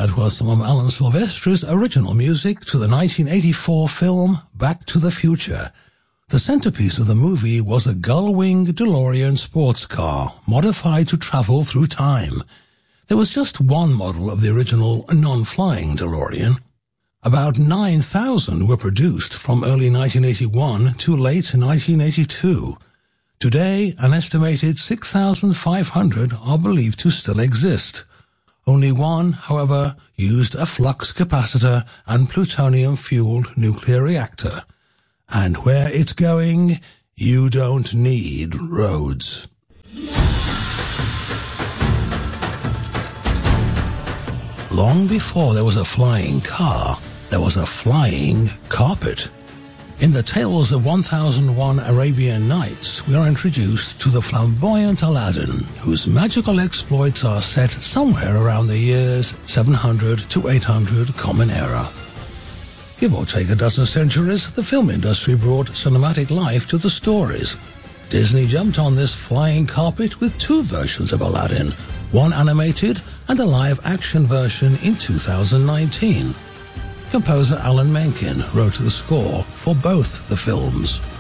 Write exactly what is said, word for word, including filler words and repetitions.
That was some of Alan Silvestri's original music to the nineteen eighty-four film Back to the Future. The centerpiece of the movie was a gull-wing DeLorean sports car modified to travel through time. There was just one model of the original non-flying DeLorean. About nine thousand were produced from early nineteen eighty-one to late nineteen eighty-two. Today, an estimated six thousand five hundred are believed to still exist. Only one, however, used a flux capacitor and plutonium-fueled nuclear reactor. And where it's going, you don't need roads. Long before there was a flying car, there was a flying carpet. In the Tales of one thousand one Arabian Nights, we are introduced to the flamboyant Aladdin, whose magical exploits are set somewhere around the years seven hundred to eight hundred Common Era. Give or take a dozen centuries, the film industry brought cinematic life to the stories. Disney jumped on this flying carpet with two versions of Aladdin, one animated and a live-action version in two thousand nineteen. Composer Alan Menken wrote the score for both the films.